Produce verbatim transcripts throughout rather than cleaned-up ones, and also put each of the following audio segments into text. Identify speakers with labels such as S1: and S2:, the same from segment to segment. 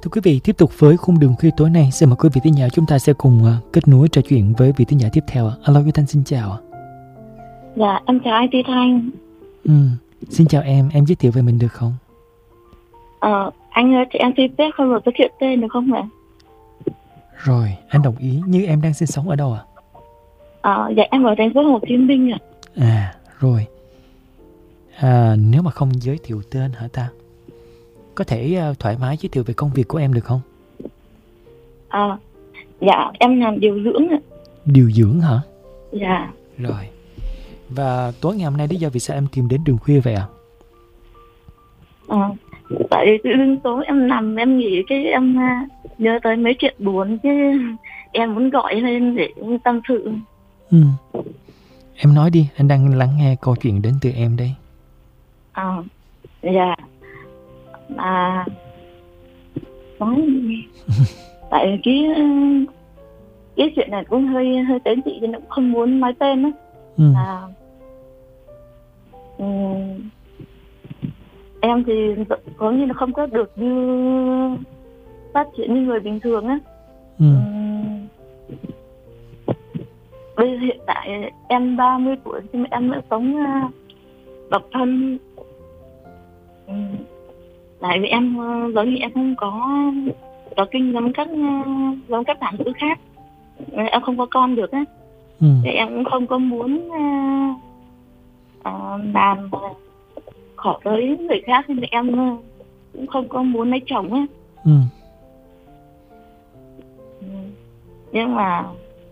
S1: Thưa quý vị, tiếp tục với khung đường khuya tối nay, xin mời quý vị thính giả chúng ta sẽ cùng uh, kết nối trò chuyện với vị thính giả tiếp theo. Alo, Duy Thanh xin chào.
S2: Dạ, em chào anh Duy Thanh.
S1: Ừ, xin chào em, em giới thiệu về mình được không?
S2: Ờ, anh ơi, chị em xin phép không được giới thiệu tên được không ạ?
S1: Rồi, anh đồng ý. Như em đang sinh sống ở đâu ạ?
S2: Ờ, dạ em ở thành phố Hồ Chí Minh ạ.
S1: À, rồi. À, nếu mà không giới thiệu tên hả ta? Có thể uh, thoải mái giới thiệu về công việc của em được không?
S2: Ờ, dạ em làm điều dưỡng ạ.
S1: Điều dưỡng hả?
S2: Dạ.
S1: Rồi. Và tối ngày hôm nay lý do vì sao em tìm đến đường khuya vậy ạ?
S2: Ờ, tại vì tự dưng tối em nằm em nghỉ cái em uh, nhớ tới mấy chuyện buồn chứ em muốn gọi lên để tâm sự.
S1: Ừ. Em nói đi, anh đang lắng nghe câu chuyện đến từ em đây.
S2: Ờ, dạ. À, nói tại cái cái chuyện này cũng hơi hơi tế nhị cho nên cũng không muốn nói tên á.
S1: Ừ.
S2: Là um, em thì có như là không có được như phát triển như người bình thường á.
S1: Ừ.
S2: Um, bây giờ hiện tại em ba mươi tuổi nhưng mà em vẫn sống uh, độc thân. Um, tại vì em uh, giống như em không có có kinh giống các uh, giống các bạn nữ khác, em không có con được á.
S1: Ừ.
S2: Thì em cũng không có muốn uh, uh, làm khổ tới người khác nên em uh, cũng không có muốn lấy chồng á.
S1: Ừ.
S2: Ừ. Nhưng mà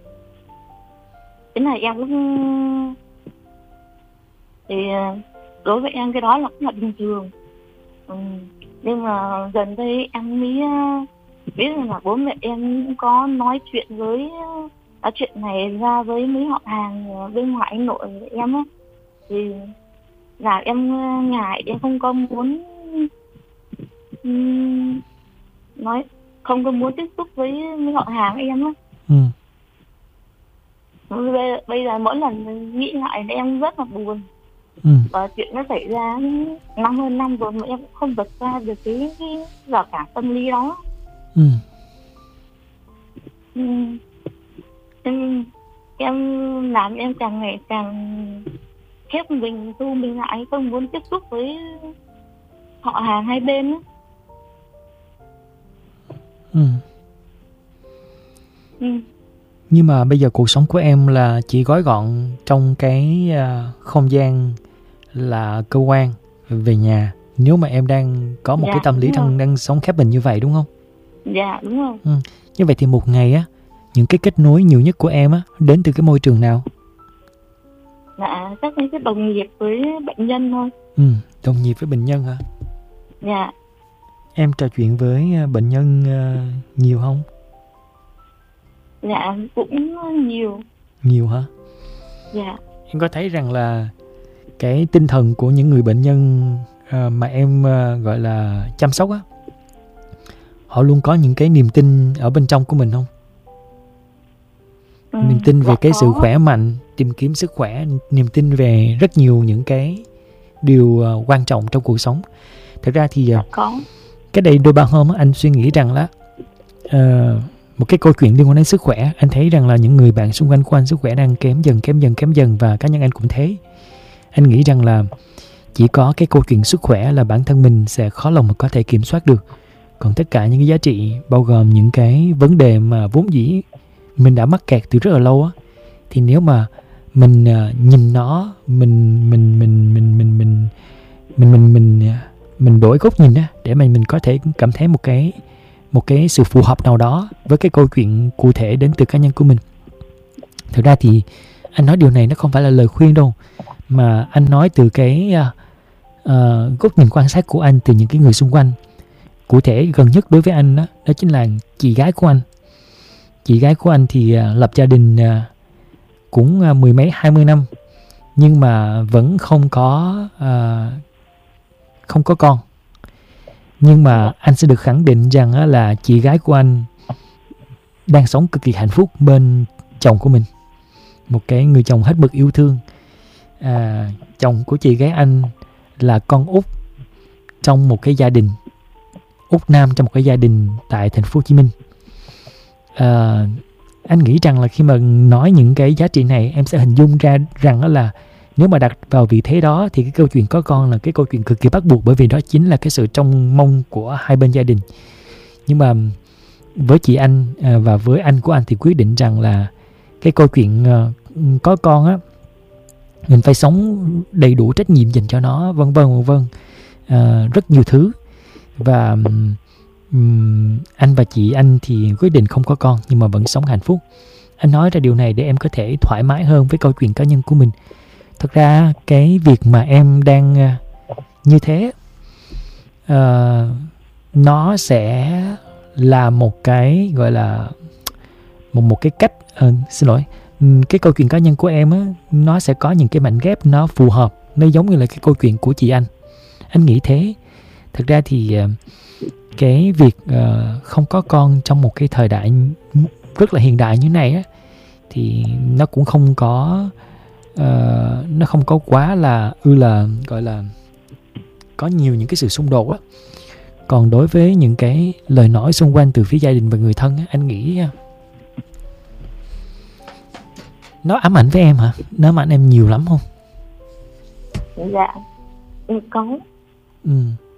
S2: cái này em cũng thì uh, đối với em cái đó là cũng là bình thường. Ừ. Nhưng mà gần đây em mới uh, biết là bố mẹ em cũng có nói chuyện với uh, chuyện này ra với mấy họ hàng bên ngoài anh nội em á, thì là em uh, ngại, em không có muốn um, nói không có muốn tiếp xúc với mấy họ hàng em á.
S1: Ừ.
S2: Bây, bây giờ mỗi lần nghĩ lại thì em rất là buồn.
S1: Ừ.
S2: Và chuyện nó xảy ra năm hơn năm rồi mà em cũng không vượt qua được cái, cái rào cản tâm lý đó.
S1: Ừ.
S2: Ừ. Em, em làm em càng ngày càng khép mình, thu mình lại, không muốn tiếp xúc với họ hàng hai bên ấy.
S1: Ừ.
S2: Ừ.
S1: Nhưng mà bây giờ cuộc sống của em là chỉ gói gọn trong cái uh, không gian là cơ quan về nhà. Nếu mà em đang có một
S2: Dạ,
S1: cái tâm lý đang, đang sống khép mình như vậy đúng không?
S2: Dạ đúng không?
S1: Ừ. Như vậy thì một ngày á, những cái kết nối nhiều nhất của em á đến từ cái môi trường nào?
S2: Dạ, chắc là cái đồng nghiệp với bệnh nhân thôi.
S1: Ừ, đồng nghiệp với bệnh nhân hả?
S2: Dạ.
S1: Em trò chuyện với bệnh nhân uh, nhiều không?
S2: Dạ cũng nhiều.
S1: Nhiều hả?
S2: Dạ.
S1: Em có thấy rằng là cái tinh thần của những người bệnh nhân uh, mà em uh, gọi là chăm sóc á, họ luôn có những cái niềm tin ở bên trong của mình không?
S2: Ừ,
S1: niềm tin về
S2: dạ
S1: cái
S2: có.
S1: sự khỏe mạnh, tìm kiếm sức khỏe, niềm tin về rất nhiều những cái điều uh, quan trọng trong cuộc sống. Thật ra thì uh,
S2: Dạ có.
S1: cái đây đôi ba hôm á, anh suy nghĩ rằng là uh, một cái câu chuyện liên quan đến sức khỏe, anh thấy rằng là những người bạn xung quanh của anh sức khỏe đang kém dần, kém dần, kém dần và cá nhân anh cũng thế. Anh nghĩ rằng là chỉ có cái câu chuyện sức khỏe là bản thân mình sẽ khó lòng mà có thể kiểm soát được. Còn tất cả những cái giá trị bao gồm những cái vấn đề mà vốn dĩ mình đã mắc kẹt từ rất là lâu á, thì nếu mà mình uh, nhìn nó, mình mình mình mình mình mình mình mình mình mình, mình đổi góc nhìn á, để mà mình có thể cảm thấy một cái một cái sự phù hợp nào đó với cái câu chuyện cụ thể đến từ cá nhân của mình. Thực ra thì anh nói điều này nó không phải là lời khuyên đâu, mà anh nói từ cái uh, uh, góc nhìn quan sát của anh từ những cái người xung quanh. Cụ thể gần nhất đối với anh đó, đó chính là chị gái của anh. Chị gái của anh thì uh, lập gia đình uh, cũng uh, mười mấy hai mươi năm, nhưng mà vẫn không có uh, không có con. Nhưng mà anh sẽ được khẳng định rằng uh, là chị gái của anh đang sống cực kỳ hạnh phúc bên chồng của mình, một cái người chồng hết mực yêu thương. À, chồng của chị gái anh là con út trong một cái gia đình út nam trong một cái gia đình tại thành phố Hồ Chí Minh. À, anh nghĩ rằng là khi mà nói những cái giá trị này, em sẽ hình dung ra rằng đó là nếu mà đặt vào vị thế đó thì cái câu chuyện có con là cái câu chuyện cực kỳ bắt buộc, bởi vì đó chính là cái sự trông mong của hai bên gia đình. Nhưng mà với chị anh à, và với anh của anh thì quyết định rằng là cái câu chuyện à, có con á, mình phải sống đầy đủ trách nhiệm dành cho nó, vân vân vân vân, à, rất nhiều thứ. Và um, anh và chị anh thì quyết định không có con nhưng mà vẫn sống hạnh phúc. Anh nói ra điều này để em có thể thoải mái hơn với câu chuyện cá nhân của mình. Thật ra cái việc mà em đang uh, như thế uh, nó sẽ là một cái gọi là một một cái cách uh, xin lỗi cái câu chuyện cá nhân của em á, nó sẽ có những cái mảnh ghép nó phù hợp, nó giống như là cái câu chuyện của chị anh. Anh nghĩ thế. Thực ra thì uh, cái việc uh, không có con trong một cái thời đại rất là hiện đại như này á, thì nó cũng không có uh, nó không có quá là ư là gọi là có nhiều những cái sự xung đột á. Còn đối với những cái lời nói xung quanh từ phía gia đình và người thân á, anh nghĩ nó ám ảnh với em hả? Nó ám ảnh em nhiều lắm không?
S2: Dạ, có.
S1: Ừ.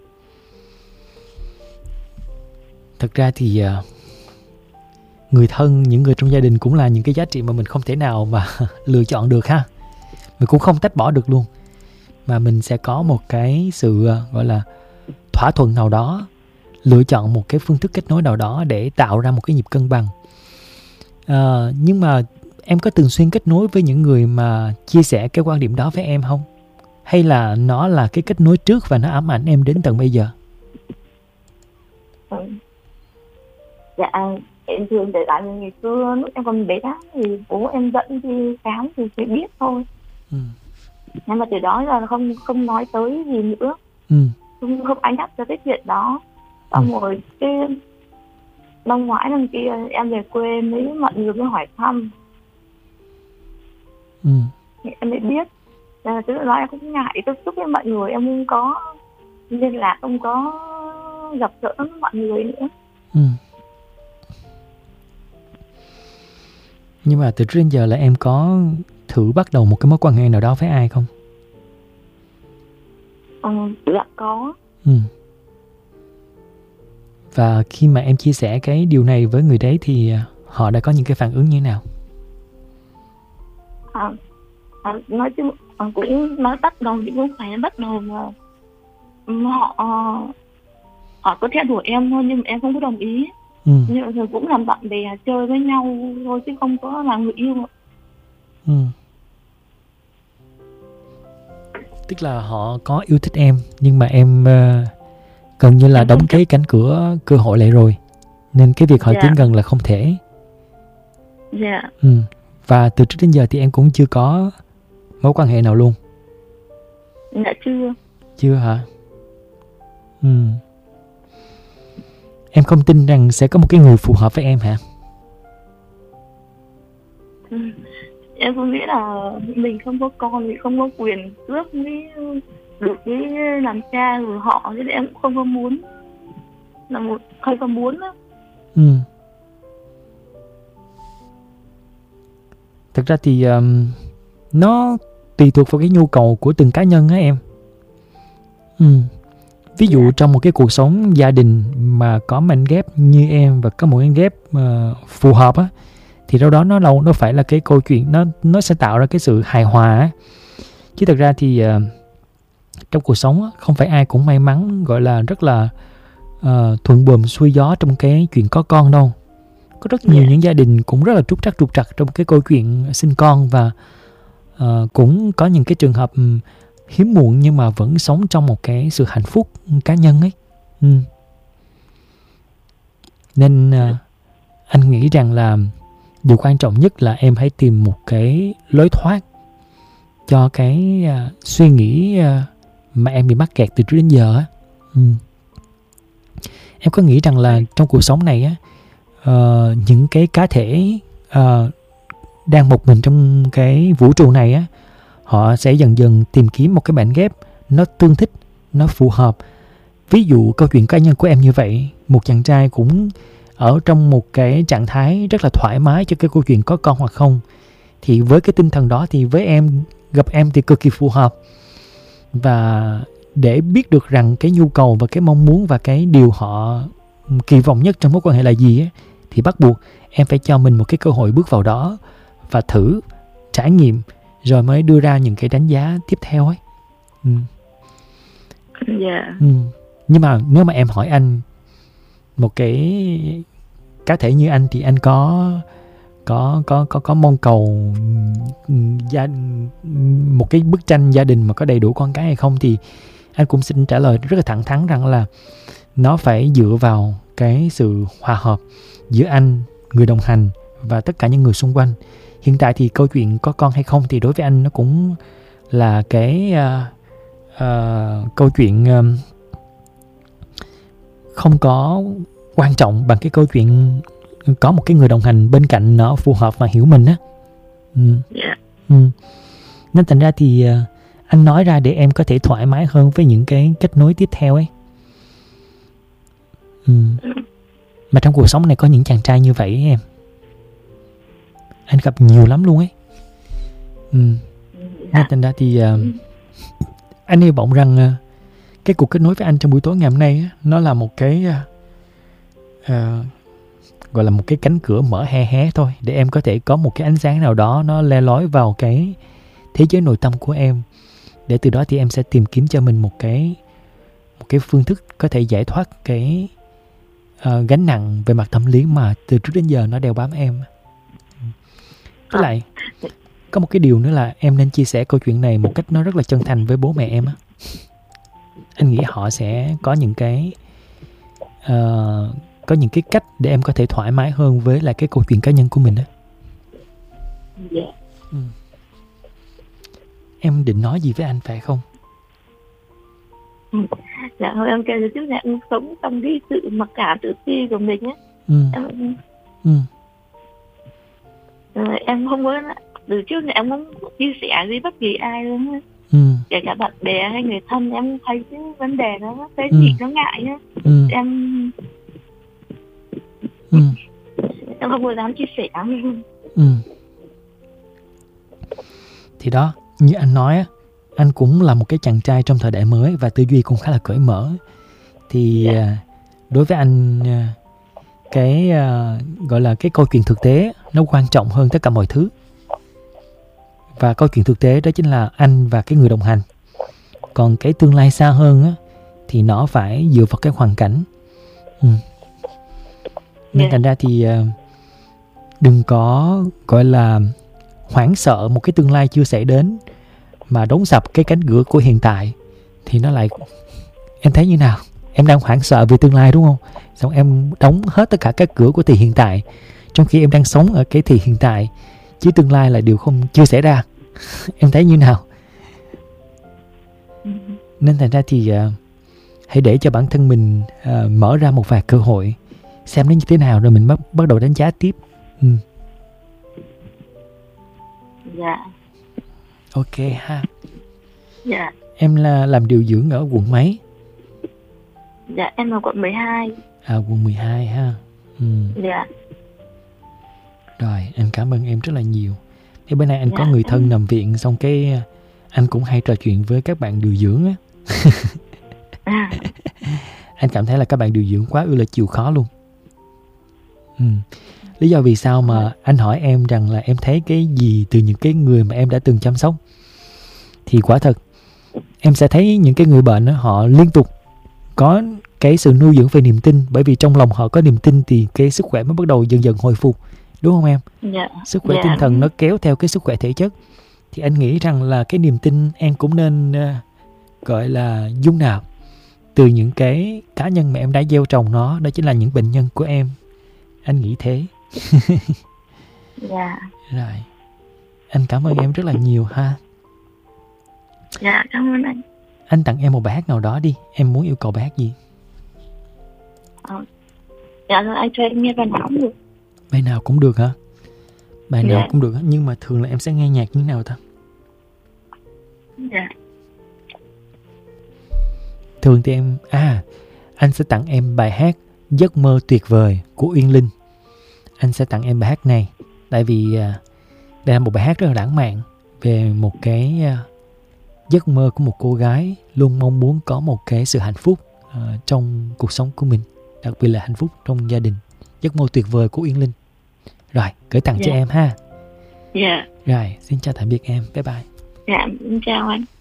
S1: Thật ra thì uh, người thân, những người trong gia đình cũng là những cái giá trị mà mình không thể nào mà lựa chọn được ha. Mình cũng không tách bỏ được luôn. Mà mình sẽ có một cái sự uh, gọi là thỏa thuận nào đó, lựa chọn một cái phương thức kết nối nào đó để tạo ra một cái nhịp cân bằng. Uh, nhưng mà em có thường xuyên kết nối với những người mà chia sẻ cái quan điểm đó với em không? Hay là nó là cái kết nối trước và nó ám ảnh em đến tận bây giờ?
S2: Ừ. Dạ, em thường để lại ngày xưa lúc em còn bé thì bố em dẫn đi khám thì sẽ biết thôi. Ừ. Nhưng mà từ đó là không không nói tới gì nữa. Ừ. Không, không ai nhắc cho cái chuyện đó. Xong ừ. rồi cái năm ngoái năm kia em về quê mấy mọi người mới hỏi thăm. Ừ. Em mới biết. Là từ đó em cũng ngại tiếp xúc với mọi người, em không có liên lạc, không có gặp gỡ với mọi người nữa. Ừ.
S1: Nhưng mà từ trước đến giờ là em có thử bắt đầu một cái mối quan hệ nào đó với ai không?
S2: Ừ, dạ có.
S1: Ừ. Và khi mà em chia sẻ cái điều này với người đấy thì họ đã có những cái phản ứng như thế nào?
S2: À, à, nói chung à, cũng nói bắt đầu thì cũng phải bắt đầu mà họ họ có theo đuổi em thôi, nhưng mà em không có đồng ý. Ừ. Nhưng mà cũng làm bạn bè chơi với nhau thôi chứ không có là người yêu. Ừ.
S1: Tức là họ có yêu thích em nhưng mà em uh, gần như là đóng cái cánh cửa cơ hội lại rồi, nên cái việc họ yeah. tiến gần là không thể.
S2: Dạ. Yeah.
S1: Ừ. Và từ trước đến giờ thì em cũng chưa có mối quan hệ nào luôn?
S2: Dạ chưa.
S1: Chưa hả? Ừ. Em không tin rằng sẽ có một cái người phù hợp với em hả?
S2: Ừ. Em không nghĩ là mình không có con thì không có quyền cướp với được cái làm cha của họ, nên em cũng không có muốn là một không có muốn đó. Ừ.
S1: Thực ra thì um, nó tùy thuộc vào cái nhu cầu của từng cá nhân á em. Ừ. Ví dụ yeah. trong một cái cuộc sống gia đình mà có mảnh ghép như em và có một mảnh ghép uh, phù hợp á, thì đâu đó nó đâu nó phải là cái câu chuyện nó nó sẽ tạo ra cái sự hài hòa á. Chứ thật ra thì uh, trong cuộc sống á, không phải ai cũng may mắn gọi là rất là uh, thuận buồm xuôi gió trong cái chuyện có con đâu. Có rất nhiều yeah. những gia đình cũng rất là trục trặc trục trặc trong cái câu chuyện sinh con, và uh, cũng có những cái trường hợp um, hiếm muộn nhưng mà vẫn sống trong một cái sự hạnh phúc cá nhân ấy. Ừ. Nên uh, anh nghĩ rằng là điều quan trọng nhất là em hãy tìm một cái lối thoát cho cái uh, suy nghĩ uh, mà em bị mắc kẹt từ trước đến giờ á. Ừ. Em có nghĩ rằng là trong cuộc sống này á, uh, những cái cá thể uh, đang một mình trong cái vũ trụ này á, họ sẽ dần dần tìm kiếm một cái mảnh ghép nó tương thích, nó phù hợp, ví dụ câu chuyện cá nhân của em như vậy, một chàng trai cũng ở trong một cái trạng thái rất là thoải mái cho cái câu chuyện có con hoặc không, thì với cái tinh thần đó thì với em, gặp em thì cực kỳ phù hợp. Và để biết được rằng cái nhu cầu và cái mong muốn và cái điều họ kỳ vọng nhất trong mối quan hệ là gì ấy, thì bắt buộc em phải cho mình một cái cơ hội bước vào đó và thử trải nghiệm rồi mới đưa ra những cái đánh giá tiếp theo ấy. Ừ.
S2: Dạ.
S1: Ừ. Nhưng mà nếu mà em hỏi anh một cái cá thể như anh thì anh có có có có có mong cầu gia một cái bức tranh gia đình mà có đầy đủ con cái hay không, thì anh cũng xin trả lời rất là thẳng thắn rằng là nó phải dựa vào cái sự hòa hợp giữa anh, người đồng hành và tất cả những người xung quanh. Hiện tại thì câu chuyện có con hay không thì đối với anh nó cũng là cái uh, uh, câu chuyện uh, không có quan trọng bằng cái câu chuyện có một cái người đồng hành bên cạnh nó phù hợp và hiểu mình á. Ừ.
S2: Yeah.
S1: Ừ. Nên thành ra thì uh, anh nói ra để em có thể thoải mái hơn với những cái kết nối tiếp theo ấy. Ừ. Mà trong cuộc sống này có những chàng trai như vậy ấy, em. Anh gặp nhiều lắm luôn ấy. Ừ. Nên thành ra thì uh, anh hy vọng rằng uh, cái cuộc kết nối với anh trong buổi tối ngày hôm nay á, nó là một cái uh, uh, gọi là một cái cánh cửa mở hé hé thôi, để em có thể có một cái ánh sáng nào đó nó le lói vào cái thế giới nội tâm của em, để từ đó thì em sẽ tìm kiếm cho mình một cái một cái phương thức có thể giải thoát cái uh, gánh nặng về mặt tâm lý mà từ trước đến giờ nó đeo bám em. Với lại có một cái điều nữa là em nên chia sẻ câu chuyện này một cách nó rất là chân thành với bố mẹ em á. Anh nghĩ họ sẽ có những cái uh, có những cái cách để em có thể thoải mái hơn với lại cái câu chuyện cá nhân của mình á.
S2: Yeah.
S1: Ừ. Em định nói gì với anh phải không?
S2: Ừ. Dạ thôi em kêu là trước là em sống trong cái sự mặc cảm tự ti của mình á.
S1: Ừ.
S2: Em
S1: Ừ.
S2: Rồi em không có, từ trước là em không chia sẻ với bất kỳ ai luôn á.
S1: Ừ.
S2: Kể cả bạn bè hay người thân, em thấy cái vấn đề đó cái
S1: Ừ.
S2: gì nó ngại á.
S1: Ừ.
S2: Em
S1: Ừ.
S2: em không có dám chia sẻ.
S1: Ừ. Thì đó, như anh nói á, anh cũng là một cái chàng trai trong thời đại mới và tư duy cũng khá là cởi mở. Thì
S2: Yeah.
S1: đối với anh, cái uh, gọi là cái câu chuyện thực tế nó quan trọng hơn tất cả mọi thứ. Và câu chuyện thực tế đó chính là anh và cái người đồng hành. Còn cái tương lai xa hơn á, thì nó phải dựa vào cái hoàn cảnh. Ừ. Nên
S2: Yeah.
S1: thành ra thì uh, đừng có gọi là hoảng sợ một cái tương lai chưa xảy đến mà đóng sập cái cánh cửa của hiện tại. Thì nó lại, em thấy như nào? Em đang hoảng sợ về tương lai đúng không? Xong em đóng hết tất cả các cửa của thì hiện tại, trong khi em đang sống ở cái thì hiện tại, chứ tương lai là điều không chưa xảy ra. Em thấy như nào?
S2: Ừ.
S1: Nên thành ra thì uh, hãy để cho bản thân mình uh, mở ra một vài cơ hội, xem nó như thế nào rồi mình bắt, bắt đầu đánh giá tiếp. Ừ.
S2: Dạ.
S1: Ok ha.
S2: Dạ.
S1: Em là làm điều dưỡng ở quận mấy?
S2: Dạ em là quận mười hai.
S1: À, quận mười hai ha. Ừ.
S2: Dạ.
S1: Rồi, anh cảm ơn em rất là nhiều. Thế bữa nay anh
S2: Dạ.
S1: có người thân nằm viện, xong cái anh cũng hay trò chuyện với các bạn điều dưỡng á.
S2: À.
S1: Anh cảm thấy là các bạn điều dưỡng quá ư là chịu khó luôn. Ừ. Lý do vì sao mà anh hỏi em rằng là em thấy cái gì từ những cái người mà em đã từng chăm sóc, thì quả thật em sẽ thấy những cái người bệnh đó, họ liên tục có cái sự nuôi dưỡng về niềm tin. Bởi vì trong lòng họ có niềm tin thì cái sức khỏe mới bắt đầu dần dần hồi phục. Đúng không em?
S2: Dạ.
S1: Sức khỏe
S2: Dạ.
S1: tinh thần nó kéo theo cái sức khỏe thể chất. Thì anh nghĩ rằng là cái niềm tin em cũng nên uh, gọi là dung nạp từ những cái cá nhân mà em đã gieo trồng nó. Đó chính là những bệnh nhân của em. Anh nghĩ thế.
S2: Dạ.
S1: Rồi. Anh cảm ơn em rất là nhiều ha.
S2: Dạ cảm ơn anh.
S1: Anh tặng em một bài hát nào đó đi. Em muốn yêu cầu bài hát gì?
S2: Ờ. Dạ rồi anh cho em nghe bài nào cũng được.
S1: Bài nào cũng được hả? Bài nào
S2: Dạ.
S1: cũng được. Nhưng mà thường là em sẽ nghe nhạc như thế nào ta?
S2: Dạ.
S1: thường thì em à anh sẽ tặng em bài hát Giấc mơ tuyệt vời của Uyên Linh. Anh sẽ tặng em bài hát này tại vì à, đây là một bài hát rất là lãng mạn về một cái à, giấc mơ của một cô gái luôn mong muốn có một cái sự hạnh phúc à, trong cuộc sống của mình, đặc biệt là hạnh phúc trong gia đình. Giấc mơ tuyệt vời của Uyên Linh. Rồi, gửi tặng
S2: Dạ.
S1: cho em ha.
S2: Dạ.
S1: Rồi, xin chào tạm biệt em. Bye bye.
S2: Dạ, chào anh.